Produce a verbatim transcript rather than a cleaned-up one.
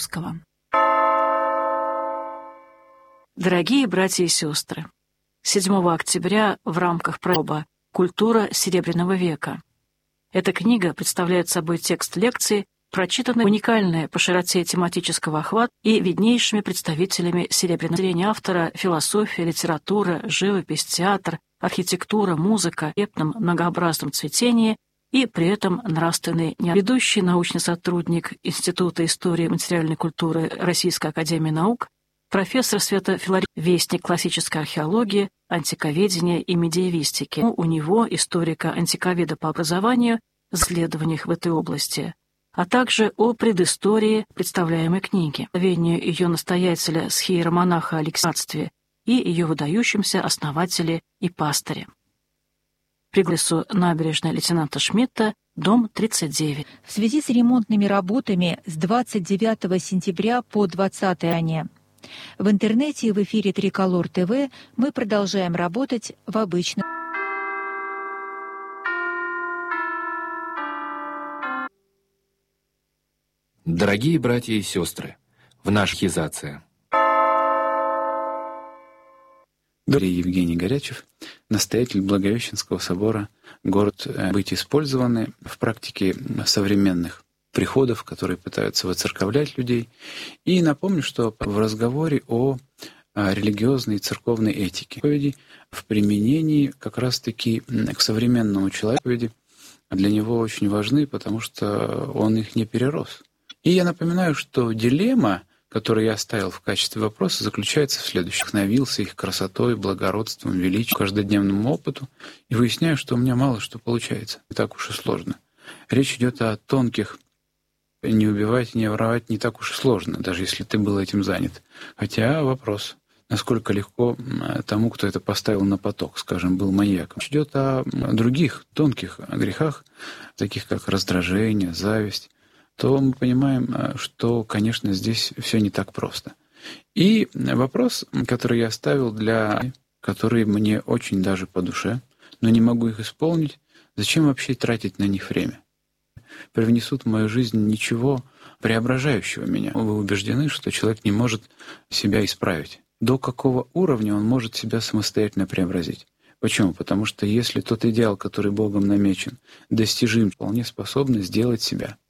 Достоевского. Дорогие братья и сестры, седьмого октября в рамках проба «Культура Серебряного века». Эта книга представляет собой текст лекции, прочитанный уникальной по широте тематического охвата и виднейшими представителями серебряного зрения автора философия, литература, живопись, театр, архитектура, музыка в векном многообразном цветении и при этом нравственный не ведущий научный сотрудник Института истории и материальной культуры Российской академии наук, профессор Света Филарет, вестник классической археологии, антиковедения и медиевистики. У него, историка антиковеда по образованию, исследованиях в этой области, а также о предыстории представляемой книги, вению ее настоятеля схиеромонаха Алексея и ее выдающемся основателе и пастыре. Пригласу набережной лейтенанта Шмидта, дом тридцать девять. В связи с ремонтными работами с двадцать девятого сентября по двадцатое января в интернете и в эфире Триколор ТВ мы продолжаем работать в обычном. Дорогие братья и сестры, в нашей хизации. Дорогой Евгений Горячев, настоятель Благовещенского собора, город, быть использованы в практике современных приходов, которые пытаются воцерковлять людей. И напомню, что в разговоре о религиозной и церковной этике в применении как раз-таки к современному человеку для него очень важны, потому что он их не перерос. И я напоминаю, что дилемма, которую я оставил в качестве вопроса, заключается в следующем. Вдохновился их красотой, благородством, величием, каждодневному опыту, и выясняю, что у меня мало что получается. Не так уж и сложно. Речь идет о тонких. Не убивать, не воровать не так уж и сложно, даже если ты был этим занят. Хотя вопрос, насколько легко тому, кто это поставил на поток, скажем, был маньяком. Речь идет о других тонких грехах, таких как раздражение, зависть, то мы понимаем, что, конечно, здесь все не так просто. И вопрос, который я оставил для... которые мне очень даже по душе, но не могу их исполнить, зачем вообще тратить на них время? Привнесут в мою жизнь ничего преображающего меня. Вы убеждены, что человек не может себя исправить. До какого уровня он может себя самостоятельно преобразить? Почему? Потому что если тот идеал, который Богом намечен, достижим, вполне способны сделать себя.